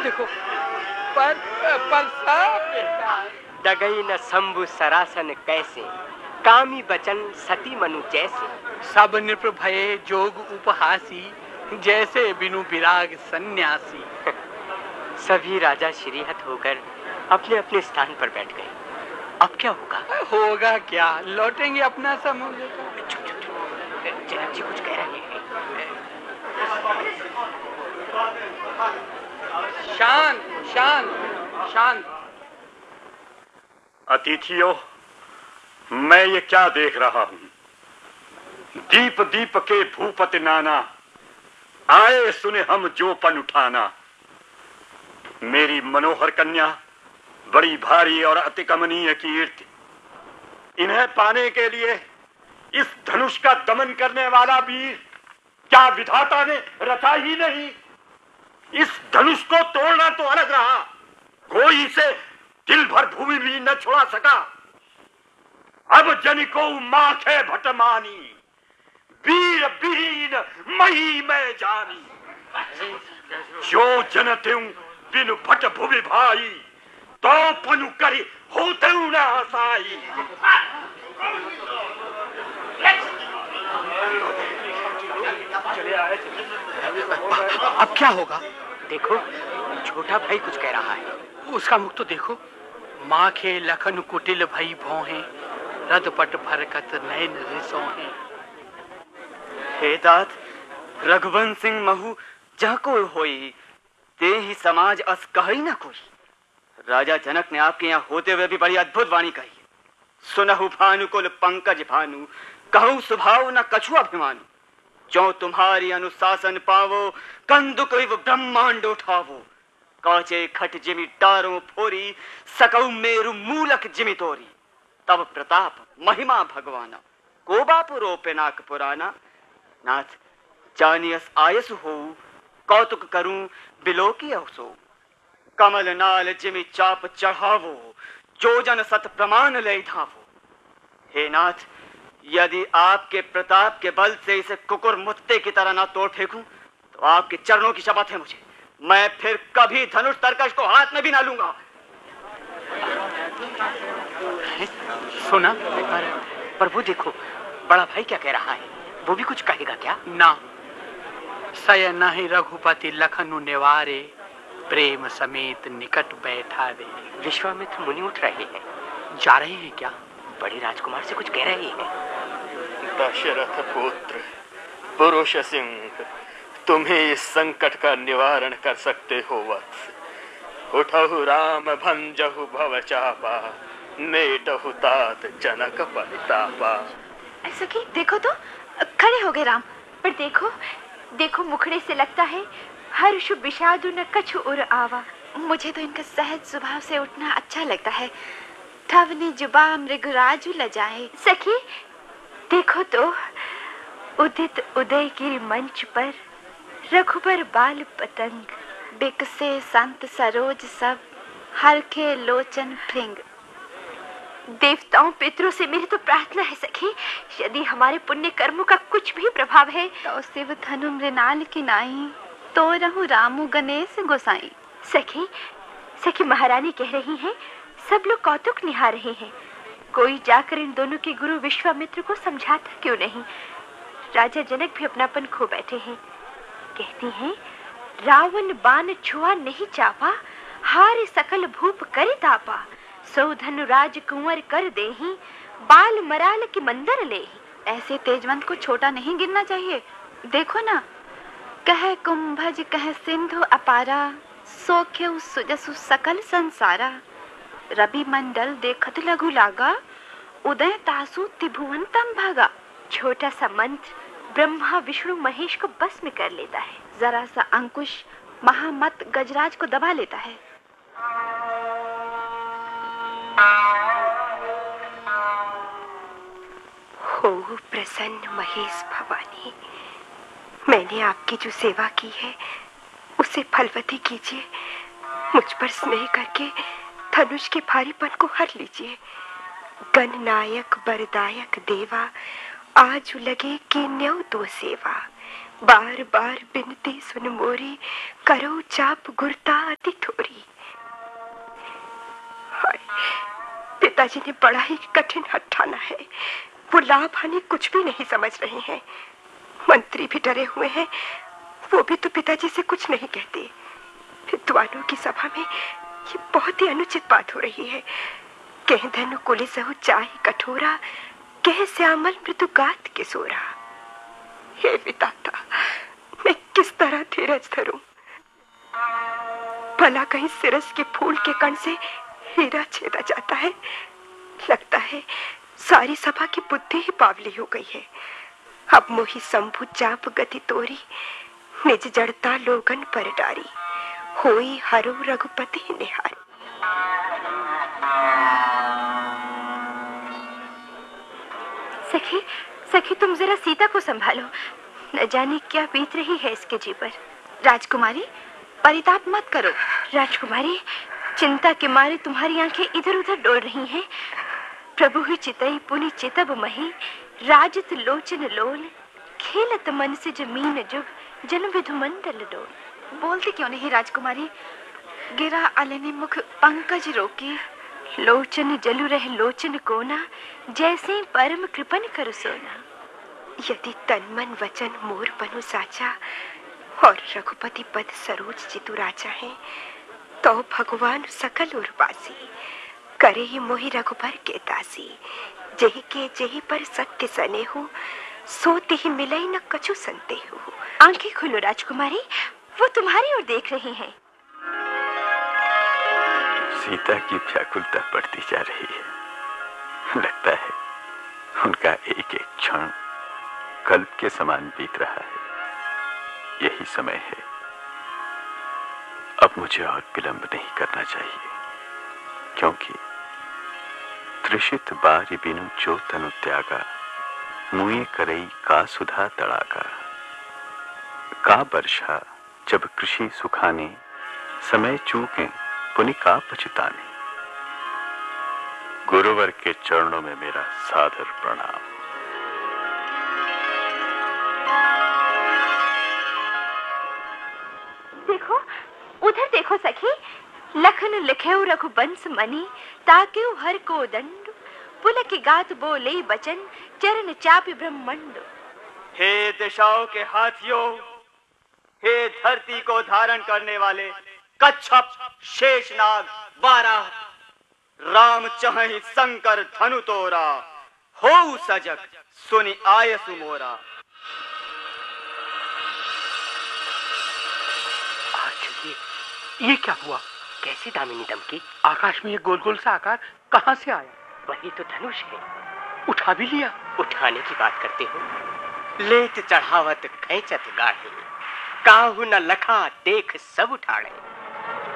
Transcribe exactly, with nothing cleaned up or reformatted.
देखो, पर पर सब डगई न शंभु सरासन कैसे, कामी बचन सती मनु जैसे। सब नृप भये जोग उपहासी, जैसे बिनु विराग सन्यासी। सभी राजा श्रीहत होकर अपने अपने स्थान पर बैठ गए। अब क्या होगा? होगा क्या, लौटेंगे अपना समूह लेकर। चुप चुप चुप, जनक जी कुछ कह रहे हैं। शांत शांत शांत। अतिथियों, मैं ये क्या देख रहा हूं? दीप दीप के भूपति नाना, आए सुने हम जो पन उठाना। मेरी मनोहर कन्या बड़ी भारी और अति कमनीय कीर्ति, इन्हें पाने के लिए इस धनुष का दमन करने वाला वीर क्या विधाता ने रचा ही नहीं? इस धनुष को तोड़ना तो अलग रहा, कोई इसे दिल भर भूमि भी न छुड़ा सका। अब जनिको माखे भटमानी, वीर विहीन मही में जानी। जो जनते बिनु भट भूमि भाई, तो पनु करी होते न हसाई। अब क्या होगा? देखो, छोटा भाई कुछ कह रहा है। उसका मुख तो देखो। माँ के लखन कुटिल भई भौहें, रदपट फरकत नैन रिसोहें। हे तात, रघुवंश सिंह महु जहाँ कोई होई, ते ही समाज अस कही न कोई। राजा जनक ने आपके यहाँ होते हुए भी बड़ी अद्भुत वाणी कही। सुनहु भानुकुल पंकज भानु, कहूँ स्वभाव न कछु अभिमानु। जो तुम्हारी अनुशासन पावो, कंदुक विव ब्रह्मांड उठावो। काचे खट जिमि डारों फोरी, सकऊ मेरु मूलक जिमि तोरी। तब प्रताप महिमा भगवाना, को बापु रोपे नाक पुराना। नाथ जानियस आयस हो, कौतुक करूं बिलो की अवसो। कमल नाल जिमि चाप चढ़ावो, जो जन सत प्रमाण ले धावो। हे नाथ, यदि आपके प्रताप के बल से इसे कुकुर मुत्ते की तरह ना तोड़ फेंकूं, तो आपके चरणों की शपथ है मुझे, मैं फिर कभी धनुष तरकश को हाथ में भी ना लूंगा। सुना? पर, पर वो देखो, बड़ा भाई क्या कह रहा है, वो भी कुछ कहेगा क्या? ना, सय नहीं रघुपति लखनु निवारे, प्रेम समेत निकट बैठा दे। विश्वामित्र मुनि उठ रहे हैं। जा रहे हैं क्या? बड़ी राजकुमार से कुछ कह रहे हैं। दशरथ पुत्र पुरुष सिंह, तुम्हें इस संकट का निवारण कर सकते हो वत्स। उठहु राम भंजहु भव चापा, नेटहु तात जनक परितापा। सखी देखो तो, खड़े हो गए राम। पर देखो देखो, मुखड़े से लगता है हर्ष विषादु न कछु उर आवा। मुझे तो इनका सहज स्वभाव से उठना अच्छा लगता है। ठवनी जुबा मृगराजु लजाए। सखी देखो तो, उदित उदय गिरि मंच पर, रघुबर बाल पतंग। बिकसे संत सरोज सब, हरखे लोचन भृंग। देवताओं पितरों से मेरी तो प्रार्थना है सखी, यदि हमारे पुण्य कर्मों का कुछ भी प्रभाव है तो शिव धनु मृणाल की नाई, तो रहु रामु गणेश गोसाई। सखी सखी महारानी कह रही हैं, सब लोग कौतुक निहार रहे हैं। कोई जाकर इन दोनों के गुरु विश्वामित्र को समझाता क्यों नहीं? राजा जनक भी अपनापन खो बैठे हैं। कहती हैं, रावण बाण छुआ नहीं चापा, हार सकल भूप करे तापा। सौ धनु राज कुंवर कर देहि, बाल मराल की मंदर लेहि। ऐसे तेजवंत को छोटा नहीं गिनना चाहिए। देखो ना, कह कुंभज कह सिंधु अपारा, सोख्यउ सुजसु सकल संसारा। रवि मंडल देखत लघु लागा, उदय तासु त्रिभुवन तम भागा। छोटा सा मंत्र ब्रह्मा विष्णु महेश को बस में कर लेता है। जरा सा अंकुश महामत गजराज को दबा लेता है। हो प्रसन्न महेश भवानी, मैंने आपकी जो सेवा की है उसे फलवती कीजिए। मुझ पर स्नेह करके धनुष के भारीपन को हर लीजिए। गणनायक बरदायक देवा, आज लगे कि न्यौ तो सेवा। बार बार बिनती सुन मोरी, करो चाप गुरता अति पिताजी ने बड़ा ही कठिन हठ ठाना है। वो लाभ हानि कुछ भी नहीं समझ रहे हैं। मंत्री भी डरे हुए हैं, वो भी तो पिताजी से कुछ नहीं कहते। विद्वानों की सभा में ये बहुत ही अनुचित बात हो रही है। कह धनु कुलिसहु चाहि कठोरा, कह श्यामल मृदुगात किशोरा। हे विधाता, मैं किस तरह धीरज धरूं? भला कहीं सिरस के फूल के कण से हीरा छेदा जाता है। लगता है सारी सभा की बुद्धि ही बावली हो गई है। अब मोही संभु चाप गति तोरी, निज जड़ता लोगन पर डारी, होई हरो रघुपति निहारी। सखी, सखी तुम जरा सीता को संभालो, न जाने क्या बीत रही है इसके जी पर। राजकुमारी, परिताप मत करो। राजकुमारी, चिंता के मारे तुम्हारी आंखें इधर उधर डोल रही हैं। प्रभु ही चितई पुनि चितब मही, राजत लोचन लोल, खेलत मन से जमीन जुग, जन विधु मंडल डोल। बोलती क्यों नहीं राजकुमारी? गिरा अलने मुख पंकज रोकी, लोचन जलु रह लोचन कोना, जैसे परम कृपन कर सोना। यदि तन मन वचन मोर बनु साचा, और रघुपति पद सरोज जितु राजा है, तो भगवान सकल उर्वासी, करे ही मोहि रघुबर के दासी। जेहि के जेहि पर सत्य सने हो, सोते ही मिले न कछु संते हो। आंखें खोलो राजकुमारी, वो तुम्हारी ओर देख रही हैं। सीता की व्याकुलता बढ़ती जा रही है। लगता है उनका एक एक क्षण कल्प के समान बीत रहा है। यही समय है, अब मुझे और विलंब नहीं करना चाहिए, क्योंकि त्रिषित बारी बिनु जो तनु त्यागा, मुए करई का सुधा तड़ाका। का वर्षा जब कृषि सुखाने, समय चूके पुनि का पछताने। गुरुवर के चरणों में मेरा सादर प्रणाम। देखो, उधर देखो सखी, लखन लिखेउ रघुबंश मणि, ताकेउ हर को दंड, पुलक गात बोले बचन, चरण चापि ब्रह्मंड। हे दिशाओं के हाथियों, हे धरती को धारण करने वाले कच्छप, शेषनाग, वाराह, राम चाहि शंकर धनु तोरा, हो सजग सुनि आयसु मोरा। आश्चर्य, ये क्या हुआ? कैसी दामिनी दमकी? आकाश में ये गोल गोल सा आकार कहाँ से आया? वही तो धनुष है। उठा भी लिया? उठाने की बात करते हो? लेत चढ़ावत खैचत गाढ़े, काहू न लखा देख सब उठाड़े।